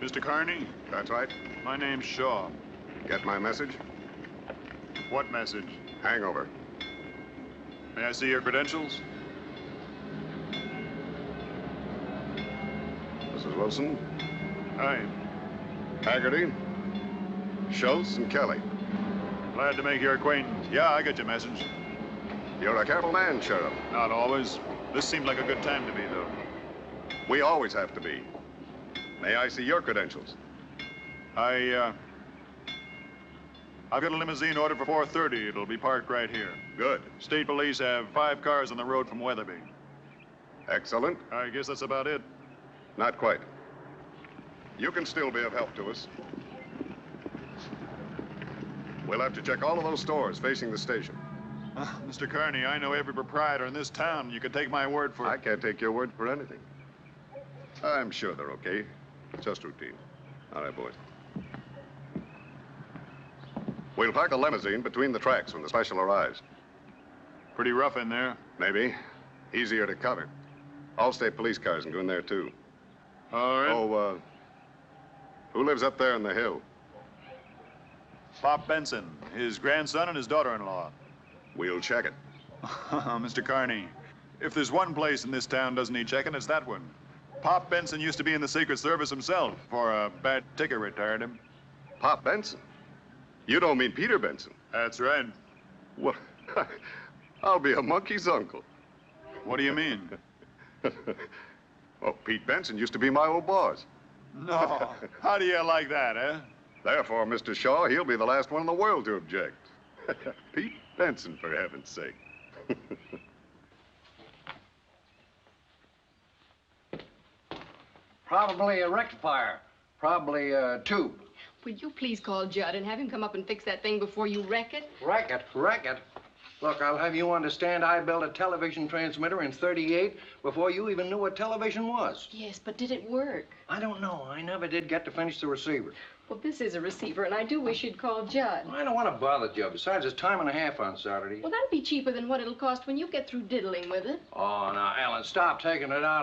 Mr. Carney? That's right. My name's Shaw. Get my message? What message? Hangover. May I see your credentials? Mrs. Wilson, Hi. Haggerty, Schultz, and Kelly. Glad to make your acquaintance. Yeah, I get your message. You're a careful man, Sheriff. Not always. This seemed like a good time to be, though. We always have to be. May I see your credentials? I've got a limousine ordered for 4:30. It'll be parked right here. Good. State police have 5 cars on the road from Weatherby. Excellent. I guess that's about it. Not quite. You can still be of help to us. We'll have to check all of those stores facing the station. Mr. Carney, I know every proprietor in this town. You can take my word for I it. can't take your word for anything. I'm sure they're okay. Just routine. All right, boys. We'll park a limousine between the tracks when the special arrives. Pretty rough in there. Maybe. Easier to cover. All state police cars can go in there, too. All right. Oh, who lives up there in the hill? Pop Benson, his grandson and his daughter-in-law. We'll check it. Mr. Carney, if there's one place in this town doesn't need checking, it's that one. Pop Benson used to be in the Secret Service himself. For a bad ticket retired him. Pop Benson? You don't mean Peter Benson? That's right. Well, I'll be a monkey's uncle. What do you mean? Well, Pete Benson used to be my old boss. No. How do you like that, eh? Therefore, Mr. Shaw, he'll be the last one in the world to object. Pete Benson, for heaven's sake. Probably a rectifier. Probably a tube. Would you please call Judd and have him come up and fix that thing before you wreck it? Wreck it. Look, I'll have you understand I built a television transmitter in '38 before you even knew what television was. Yes, but did it work? I don't know. I never did get to finish the receiver. Well, this is a receiver, and I do wish you'd call Judd. I don't want to bother Joe. Besides, it's time and a half on Saturday. Well, that'd be cheaper than what it'll cost when you get through diddling with it. Oh, now, Ellen, stop taking it out